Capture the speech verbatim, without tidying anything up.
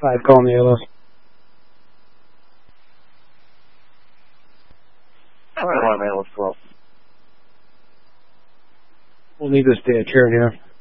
Five, calling the A L S. All right, one A L S twelve. We'll need to stay a chair in here.